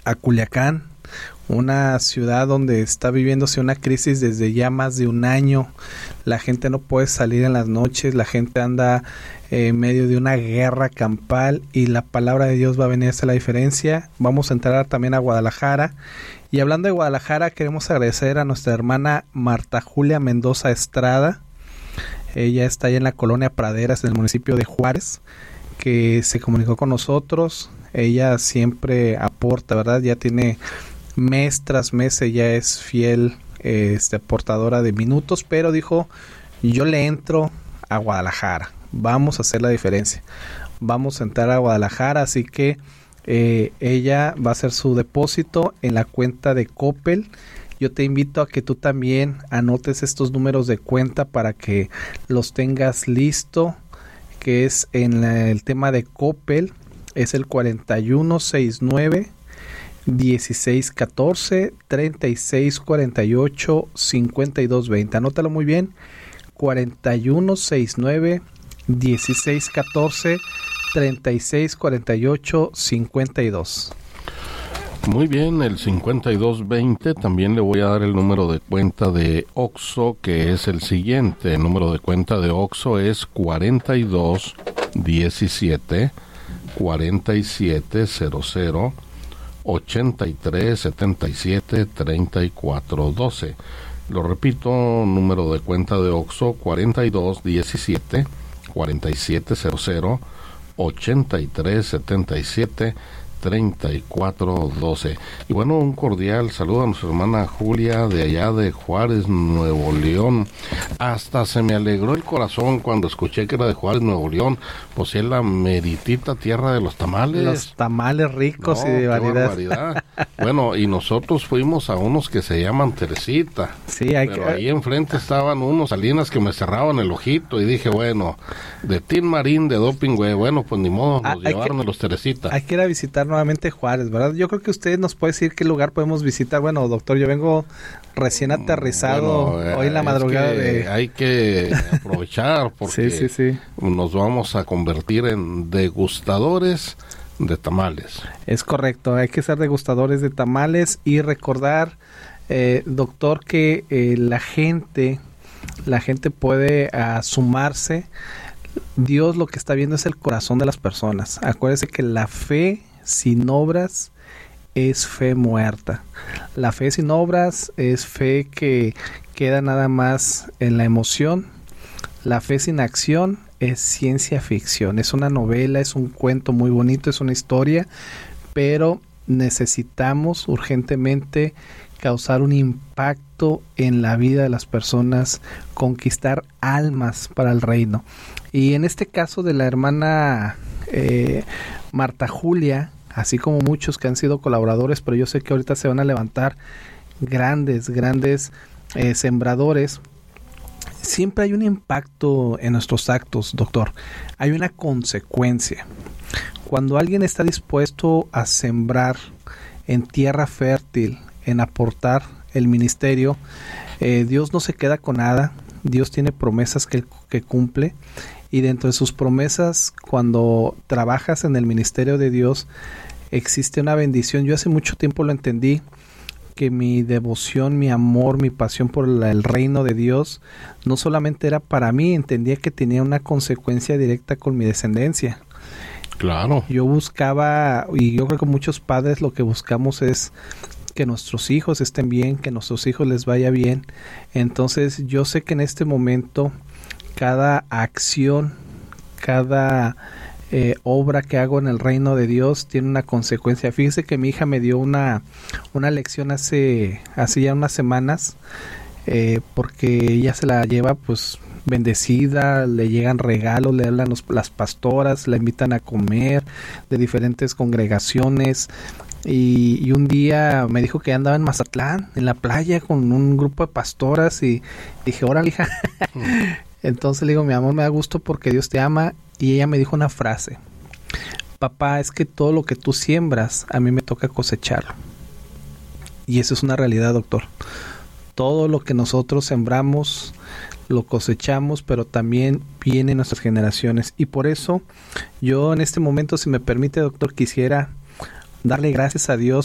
a Culiacán, una ciudad donde está viviéndose una crisis desde ya más de un año. La gente no puede salir en las noches, la gente anda en medio de una guerra campal y la palabra de Dios va a venir a hacer la diferencia. Vamos a entrar también a Guadalajara. Y hablando de Guadalajara, queremos agradecer a nuestra hermana Marta Julia Mendoza Estrada. Ella está ahí en la colonia Praderas, en el municipio de Juárez, que se comunicó con nosotros. Ella siempre aporta, ¿verdad? Ya tiene mes tras mes, ella es fiel aportadora de minutos, pero dijo, yo le entro a Guadalajara, vamos a hacer la diferencia, vamos a entrar a Guadalajara, así que ella va a hacer su depósito en la cuenta de Coppel. Yo te invito a que tú también anotes estos números de cuenta para que los tengas listo, que es en el tema de Coppel, es el 4169 1614 3648 5220. Anótalo muy bien. 4169 1614 3648 52. Muy bien, el 5220. También le voy a dar el número de cuenta de OXXO, que es el siguiente. El número de cuenta de OXXO es 4217 4700 83 77 34 12. Lo repito, número de cuenta de OXXO 4217 4700 83 77 34 12. Y bueno, un cordial saludo a nuestra hermana Julia de allá de Juárez, Nuevo León. Hasta se me alegró el corazón cuando escuché que era de Juárez, Nuevo León. Pues es la meritita tierra de los tamales. Los tamales ricos y de variedad. Bueno, y nosotros fuimos a unos que se llaman Teresita. Sí, pero ahí enfrente estaban unos Salinas que me cerraban el ojito y dije, bueno, de Tin Marín, de Doping, güey, bueno, pues ni modo, nos llevaron a los Teresita. Hay que ir a visitar nuevamente Juárez, ¿verdad? Yo creo que usted nos puede decir qué lugar podemos visitar. Bueno, doctor, yo vengo recién aterrizado hoy en la madrugada. Hay que aprovechar porque sí. Nos vamos a convertir en degustadores de tamales. Es correcto, hay que ser degustadores de tamales y recordar, doctor, que la gente puede sumarse. Dios lo que está viendo es el corazón de las personas. Acuérdese que la fe sin obras es fe muerta. La fe sin obras es fe que queda nada más en la emoción. La fe sin acción es ciencia ficción. Es una novela, es un cuento muy bonito, es una historia, pero necesitamos urgentemente causar un impacto en la vida de las personas, conquistar almas para el reino. Y en este caso de la hermana Marta Julia, así como muchos que han sido colaboradores, pero yo sé que ahorita se van a levantar grandes sembradores. Siempre hay un impacto en nuestros actos, doctor. Hay una consecuencia. Cuando alguien está dispuesto a sembrar en tierra fértil, en aportar el ministerio, Dios no se queda con nada. Dios tiene promesas que cumple. Y dentro de sus promesas, cuando trabajas en el ministerio de Dios, existe una bendición. Yo hace mucho tiempo lo entendí, que mi devoción, mi amor, mi pasión por el reino de Dios no solamente era para mí, entendía que tenía una consecuencia directa con mi descendencia. Claro. Yo buscaba, y yo creo que muchos padres lo que buscamos es que nuestros hijos estén bien, que nuestros hijos les vaya bien. Entonces yo sé que en este momento cada acción, cada obra que hago en el reino de Dios tiene una consecuencia. Fíjese que mi hija me dio una lección hace ya unas semanas, porque ella se la lleva pues bendecida, le llegan regalos, le hablan las pastoras, la invitan a comer de diferentes congregaciones. Y un día me dijo que andaba en Mazatlán, en la playa, con un grupo de pastoras, y dije, órale, hija. Entonces le digo, mi amor, me da gusto porque Dios te ama. Y ella me dijo una frase: papá, es que todo lo que tú siembras, a mí me toca cosecharlo. Y eso es una realidad, doctor. Todo lo que nosotros sembramos, lo cosechamos, pero también vienen nuestras generaciones. Y por eso, yo en este momento, si me permite, doctor, quisiera darle gracias a Dios